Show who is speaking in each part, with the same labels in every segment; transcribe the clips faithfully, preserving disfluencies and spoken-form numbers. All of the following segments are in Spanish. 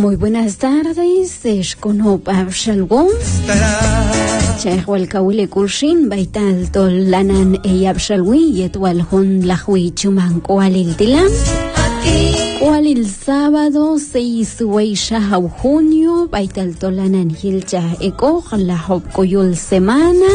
Speaker 1: Muy buenas tardes, es Konop Abshalgón. Chahwal Kawile Kurshin, Baital Tolanan e Abshalwi, Yetwal Hun Lahui Chuman Kualil Tilam. Kualil sábado seis Weisha junio, Baital Tolanan Hilcha Eko, la Hop Koyul semana.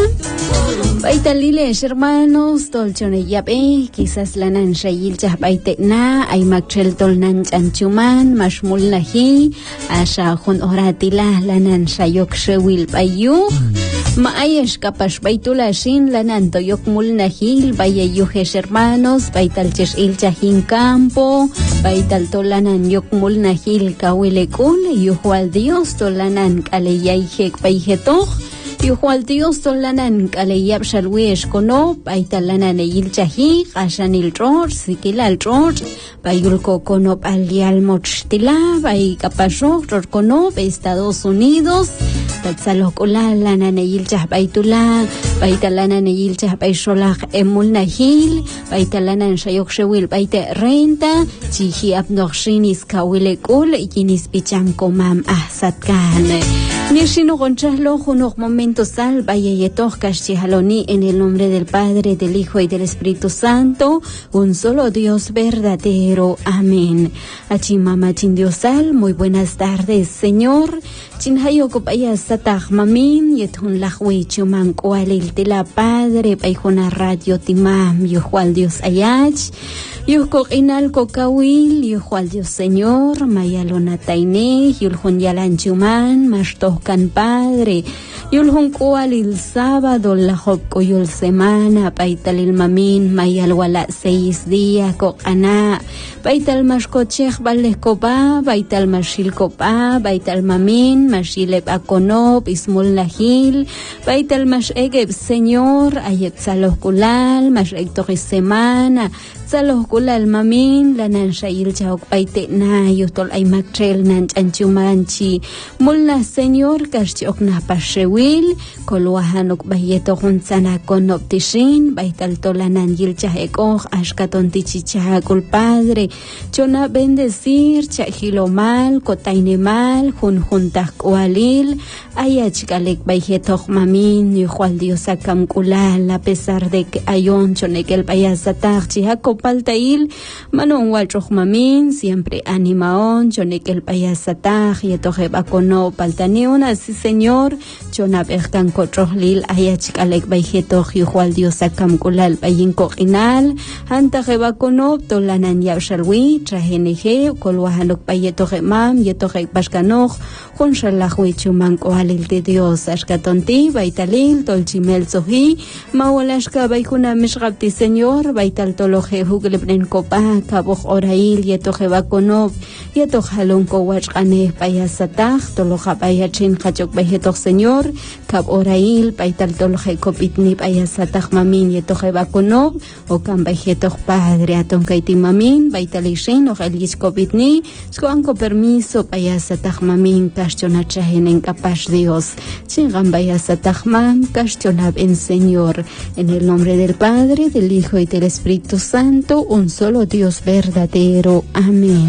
Speaker 1: Baitaliles hermanos, Tolchone Yabe, quizás la nan Shayil Chahbaite na, ay Makchel Tolnan Chanchuman, Mashmul Nahi, Asha Hun Oratila, la nan Shayok Shewil Bayu, Maayesh Kapash Baitula Shin, la nan Toyok Mul Nahil, Bayayujes hermanos, Baitalches Ilchahin Campo, Baital Tolanan Yok Mul Nahil Kawilekul, Yuhual Dios Tolanan Kaleyayhek Baijetoch, Yuhual Dios Tolanan Kaleyab Shalwish Kono, Baitalanan Eil Chahi, Hashanil George, Sikilal George, Bayulko Konop Alial Mochtila, Bay Capashok, Konop, Estados Unidos, Tatzalokula, Lana Neil Chah Baitula, Baitalana Neil Chah Baisholach Emul Nahil, Baitalanan Shayok Shewil Baite Renta, Chihi Abnorshinis Kawilekul, Yinis Pichanko Mam Ahsatkan. Nishino Gonchalo, unos momentos sal, Bayeyetor Kashtihaloni, en el nombre del Padre, del Hijo y del Espíritu Santo, un solo Dios verdadero. Amén. Achimama Chindiosal, muy buenas tardes, Señor. Chinhayoko Paya Satach Mamin, Yetun Lahwi Chuman Kualil Tila Padre, Payjona Radio Timam, Yuhual Dios Ayach. Yuhko Inalko Kawil, Yuhual Dios Señor, Mayalona Taine, Yulhun Yalan Chuman, Mashtohkan Padre, Yulhun Kualil Sábado, la Hopko Yul Semana, Paitalil Mamin, Mayalwala seis días, Kokana, Paital Mashkochech Valeskopa, Paital Mashilkopa, Paital Mamin, Mashileb Akonop, Ismul Nahil, Paital Mashegeb Señor, Ayet Salokulal, Mashektor Semana, Salos Kulal Mamin, la nan Shayil Chauk Paite na, Yutol Aymaktrel nan Chanchumanchi, Mulna Señor, Kashtiok na Pashewil, Kolwahanok Bayeto Hunsana Konop Tishin, Baital Tolanan Yilchahekoj, Ashkaton Tichichakul Padre, Chona bendecir, Chahilomal, Kotainemal, Jun Juntas Kualil, Ayachkalek Bayetok Mamin, Yuhual Dios Akam Kulal, a pesar de que Ayon Chonekel Payasatar, Chihako Paltail, Manon Walchoch Mamin, siempre animaon, Chonekel Payasatar, Yetojeba Kono Paltaneon, así Señor, Chona Berkan Kotrohlil, Ayachkalek Bayetoch, Yuhual Dios Akam Kulal, Bayinko Inal, Antajeba Kono, Tolanan Yabshalwi, Traheneje, Kolwahanok Bayetoch Mam, Yetoch Bashkanoch, Jonshalahwi Chuman Koalil de Dios, Ashkatonti, Baitalil, Tolchimel Sohi, Mawalashka Baikuna Mishgapti Señor, Baital Toloje Huglebren Kopa, Kaboch Orail, Yetoje Bakonov, Yetojalon Kowachane, Payasatach, Toloja Payachin, Hachok Bajetok Señor, Kab Orail, Baital Toloje Kopitni, Payasatach Mamin, Yetoje Bakonov, Okam Bajetok Padre, Atonkaiti Mamin, Baitalishin, Ojelich Kopitni, Skoanko Permiso, Payasatach Mamin, Kashtonachahen en Kapash Dios, Chingan Bayasatach Mam, Kashtonab en Señor, en el nombre del Padre, del Hijo y del Espíritu Santo, un solo Dios verdadero. Amén.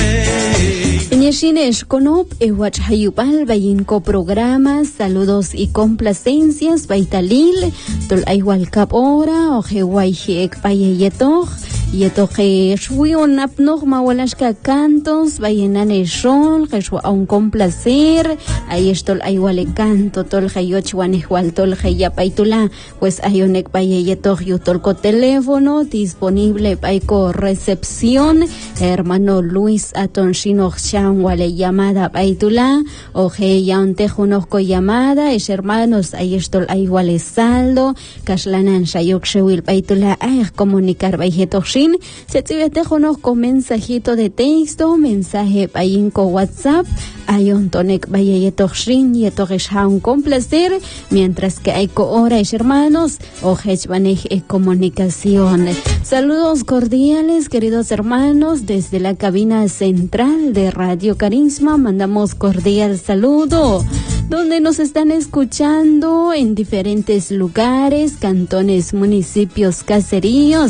Speaker 1: Enyeshines Konop, Ewach Hayubal, Bayinko programas, saludos y complacencias, Baitalil, Tol Aywal Kapora, Ojewaihiek Bayayetoch, Yetoje Shwion Apnoch Mawalashka Cantos, Bayenane Shol, Jeshua a un complacer, ahí estol Aywale Canto, Tol Hayochwan Igual Tol Hayapaitula, pues Ayonek Bayayetoch Yutolco teléfono, disponible Paiko recepción, hermano Luis Aton Shinoch Wale llamada Baitula, Oje Yauntejunoco llamada, es hermanos, ahí estol Aywale saldo, Kashlanan Shayok Shewil Baitula, ay comunicar Baijetoch. Se tivetejonos con mensajito de texto, mensaje payinco WhatsApp, ayon tonek bayayetochrin y etoreshaun con placer, mientras que hay coores hermanos, o hechbanej e comunicación. Saludos cordiales, queridos hermanos, desde la cabina central de Radio Carisma, mandamos cordial saludo. donde nos están escuchando en diferentes lugares, cantones, municipios, caseríos.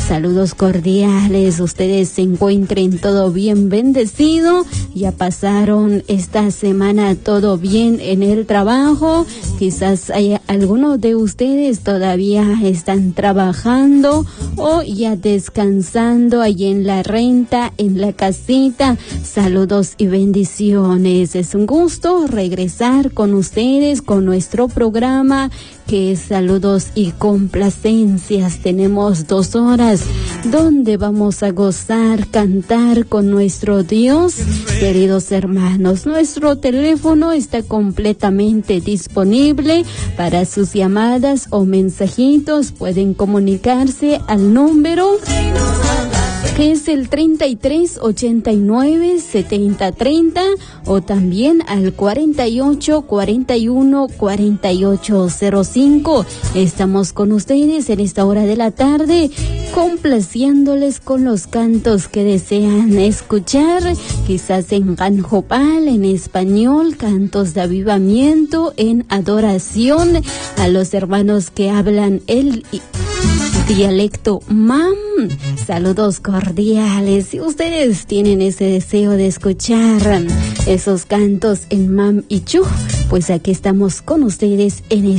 Speaker 1: Saludos cordiales, ustedes se encuentren todo bien bendecido, ya pasaron esta semana todo bien en el trabajo, quizás hay algunos de ustedes todavía están trabajando o ya descansando ahí en la renta, en la casita. Saludos y bendiciones, es un gusto regresar con ustedes con nuestro programa que es Saludos y Complacencias. Tenemos dos horas donde vamos a gozar, cantar con nuestro Dios. Queridos hermanos, nuestro teléfono está completamente disponible para sus llamadas o mensajitos. Pueden comunicarse al número que es el treinta y tres ochenta y nueve setenta treinta o también al cuarenta y ocho cuarenta y uno cuarenta y ocho cero cinco. Estamos con ustedes en esta hora de la tarde, complaciéndoles con los cantos que desean escuchar, quizás en Ganjopal, en español, cantos de avivamiento, en adoración, a los hermanos que hablan el dialecto mam. Saludos cordiales. Si ustedes tienen ese deseo de escuchar esos cantos en mam y chu, pues aquí estamos con ustedes en